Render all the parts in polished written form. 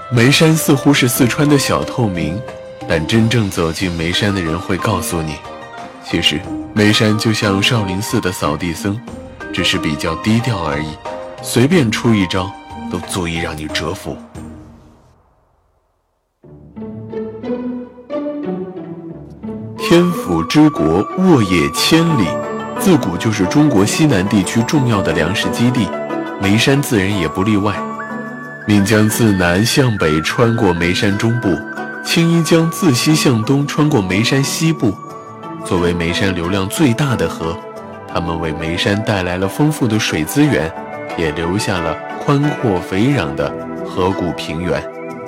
眉山似乎是四川的小透明，但真正走进眉山的人会告诉你，其实眉山就像少林寺的扫地僧，只是比较低调而已，随便出一招都足以让你折服。天府之国，沃野千里，自古就是中国西南地区重要的粮食基地，眉山自然也不例外。岷江自南向北穿过眉山中部，青衣江自西向东穿过眉山西部。作为眉山流量最大的河，它们为眉山带来了丰富的水资源，也留下了宽阔肥壤的河谷平原，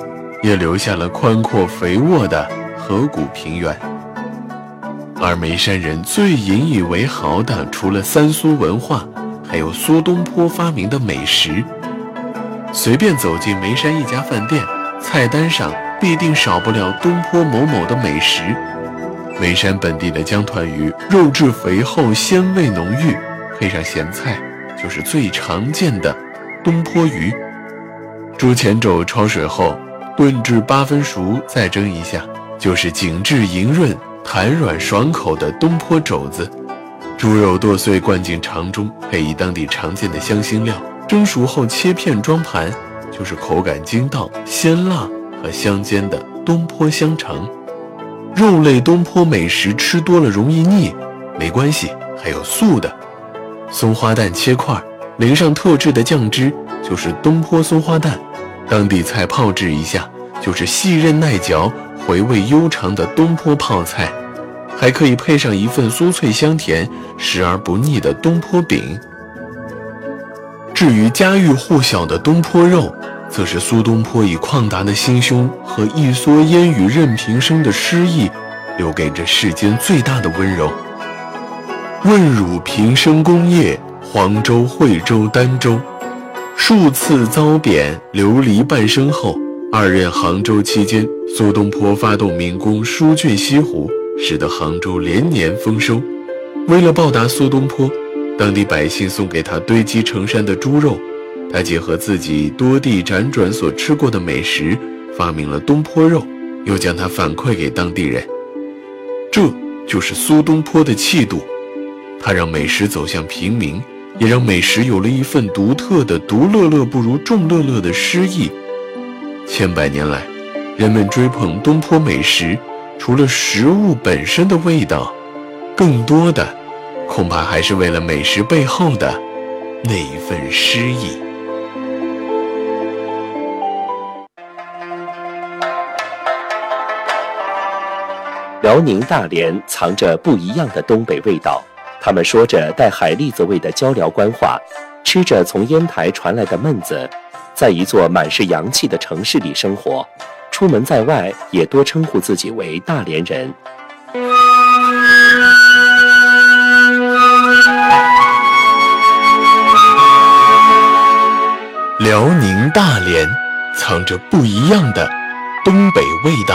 而眉山人最引以为豪的，除了三苏文化，还有苏东坡发明的美食。随便走进眉山一家饭店，菜单上必定少不了东坡某某的美食。眉山本地的江团鱼，肉质肥厚，鲜味浓郁，配上咸菜，就是最常见的东坡鱼。猪前肘焯水后，炖至8分熟，再蒸一下，就是紧致莹润、弹软爽口的东坡肘子。猪肉剁碎灌进肠中，配以当地常见的香辛料，蒸熟后切片装盘，就是口感筋道、鲜辣和香煎的东坡香肠。肉类东坡美食吃多了容易腻，没关系，还有素的。松花蛋切块，淋上特制的酱汁，就是东坡松花蛋。当地菜泡制一下，就是细韧耐嚼、回味悠长的东坡泡菜。还可以配上一份酥脆香甜、食而不腻的东坡饼。至于家喻户晓的东坡肉，则是苏东坡以旷达的心胸和一蓑烟雨任平生的诗意，留给这世间最大的温柔。问汝平生功业，黄州、惠州、儋州，数次遭贬，流离半生后，2任杭州期间，苏东坡发动民工疏浚西湖，使得杭州连年丰收。为了报答苏东坡，当地百姓送给他堆积成山的猪肉，他结合自己多地辗转所吃过的美食，发明了东坡肉，又将它反馈给当地人。这就是苏东坡的气度，他让美食走向平民，也让美食有了一份独特的独乐乐不如众乐乐的诗意。千百年来，人们追捧东坡美食，除了食物本身的味道，更多的恐怕还是为了美食背后的那一份诗意。 辽宁大连藏着不一样的东北味道，他们说着带海蛎子味的椒辽官话，吃着从烟台传来的焖子，在一座满是洋气的城市里生活，出门在外也多称呼自己为大连人。 辽宁大连藏着不一样的东北味道。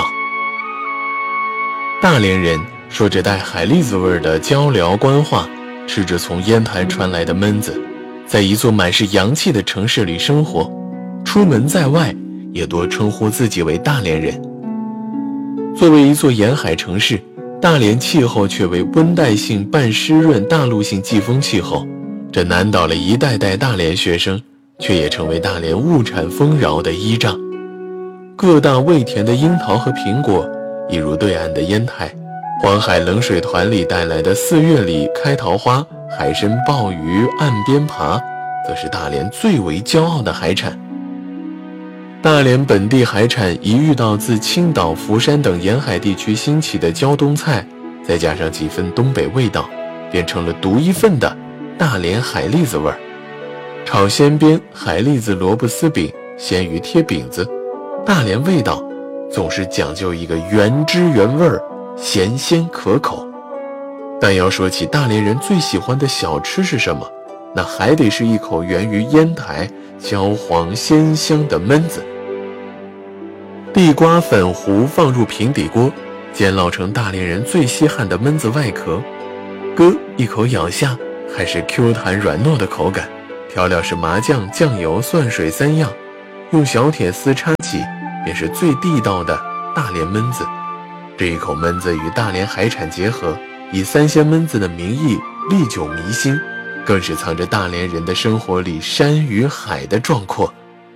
大连人说着带海蛎子味的椒辽官话，吃着从烟台传来的焖子，在一座满是洋气的城市里生活，出门在外也多称呼自己为大连人。作为一座沿海城市，大连气候却为温带性半湿润大陆性季风气候，这难倒了一代代大连学生，却也成为大连物产丰饶的依仗。各大味甜的樱桃和苹果，一如对岸的烟台，黄海冷水团里带来的4月里开桃花、海参、鲍鱼、岸边爬，则是大连最为骄傲的海产。大连本地海产一遇到自青岛、福山等沿海地区兴起的胶东菜，再加上几分东北味道，变成了独一份的大连海蛎子味儿。炒鲜边、海蛎子萝卜丝饼、鲜鱼贴饼子，大连味道总是讲究一个原汁原味儿，咸鲜可口。但要说起大连人最喜欢的小吃是什么，那还得是一口源于烟台焦黄鲜香的焖子。地瓜粉糊放入平底锅，煎烙成大连人最稀罕的焖子外壳，一口咬下，还是 Q 弹软糯的口感。调料是麻酱、酱油、蒜水3样，用小铁丝插起， 便是最地道的大连焖子。这一口焖子与大连海产结合，以三鲜焖子的名义历久弥新，更是藏着大连人的生活里山与海的壮阔。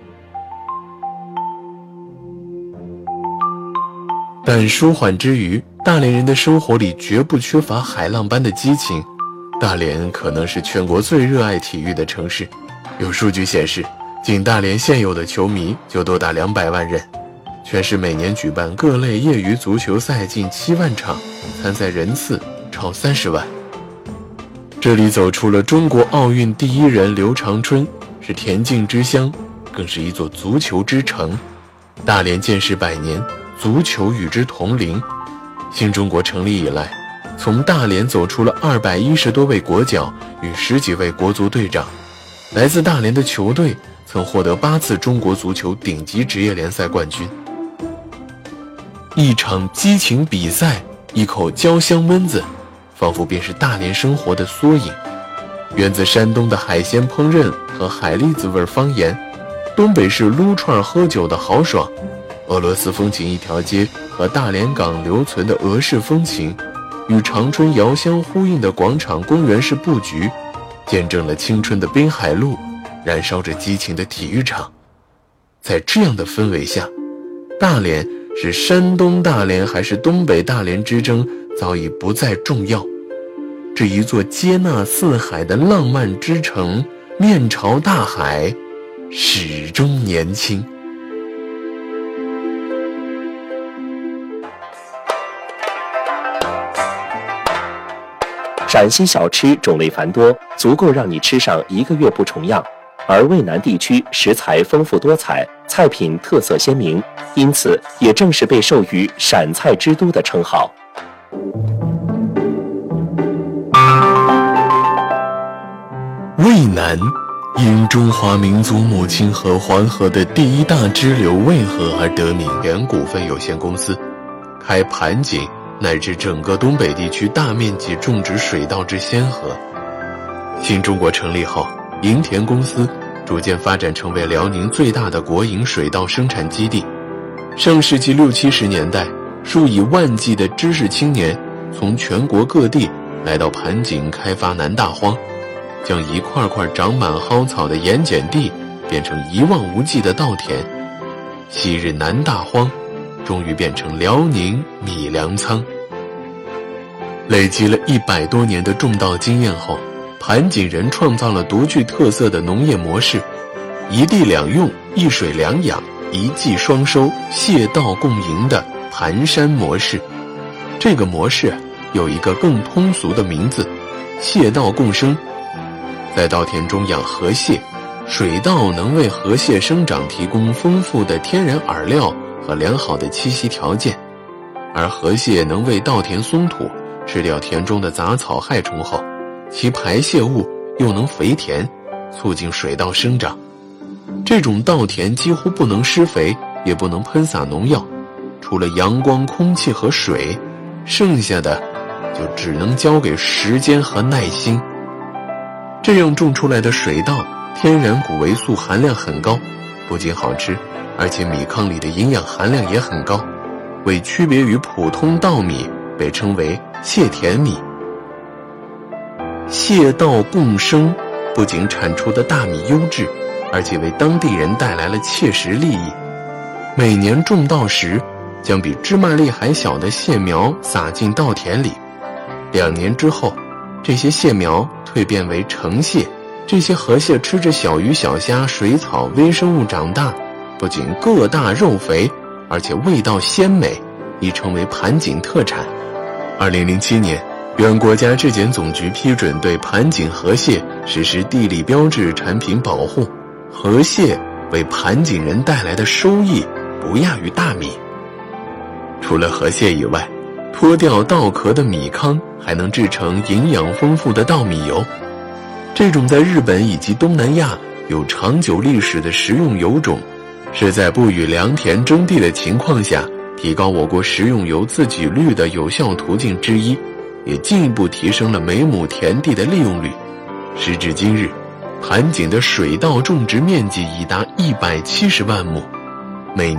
但舒缓之余，大连人的生活里绝不缺乏海浪般的激情。大连可能是全国最热爱体育的城市，有数据显示，仅大连现有的球迷就多达200万人，全市每年举办各类业余足球赛近7万场，参赛人次超30万。这里走出了中国奥运第一人刘长春，是田径之乡，更是一座足球之城。大连建市100年，足球与之同龄。新中国成立以来，从大连走出了210多位国脚与10几位国足队长。来自大连的球队曾获得8次中国足球顶级职业联赛冠军。一场激情比赛，一口焦香焖子，仿佛便是大连生活的缩影。源自山东的海鲜烹饪和海蛎子味方言，东北式撸串喝酒的豪爽，俄罗斯风情一条街和大连港留存的俄式风情，与长春遥相呼应的广场公园式布局，见证了青春的滨海路，燃烧着激情的体育场。在这样的氛围下，大连是山东大连还是东北大连之争早已不再重要。这一座接纳四海的浪漫之城，面朝大海，始终年轻。 陕西小吃种类繁多，足够让你吃上1个月不重样。而渭南地区食材丰富多彩，菜品特色鲜明，因此也正是被授予陕菜之都的称号。 渭南因中华民族母亲河黄河的第一大支流渭河而得名，原股份有限公司开盘锦乃至整个东北地区大面积种植水稻之先河。新中国成立后，营田公司逐渐发展成为辽宁最大的国营水稻生产基地。上世纪60、70年代，数以万计的知识青年从全国各地来到盘锦开发南大荒，将一块块长满蒿草的盐碱地变成一望无际的稻田。昔日南大荒终于变成辽宁米粮仓。累积了100多年的种稻经验后，盘锦人创造了独具特色的农业模式：一地两用、一水两养、一季双收、谢稻共赢的盘山模式。这个模式有一个更通俗的名字：谢稻共生。在稻田中养河蟹，水稻能为河蟹生长提供丰富的天然饵料和良好的栖息条件，而河蟹能为稻田松土，吃掉田中的杂草害虫后，其排泄物又能肥田，促进水稻生长。这种稻田几乎不能施肥，也不能喷洒农药，除了阳光、空气和水，剩下的就只能交给时间和耐心。这样种出来的水稻天然谷维素含量很高，不仅好吃，而且米糠里的营养含量也很高，为区别于普通稻米，被称为谢田米。谢稻共生不仅产出的大米优质，而且为当地人带来了切实利益。每年种稻时，将比芝麻粒还小的蟹苗撒进稻田里，2年之后，这些蟹苗蜕变为成蟹。这些河蟹吃着小鱼小虾、水草、微生物长大，不仅个大肉肥，而且味道鲜美，已成为盘锦特产。2007年，原国家质检总局批准对盘锦河蟹实施地理标志产品保护，河蟹为盘锦人带来的收益不亚于大米。除了河蟹以外，脱掉稻壳的米糠还能制成营养丰富的稻米油。这种在日本以及东南亚有长久历史的食用油种，是在不与良田征地的情况下，提高我国食用油自给率的有效途径之一，也进一步提升了每亩田地的利用率。时至今日，盘锦的水稻种植面积已达170万亩，每年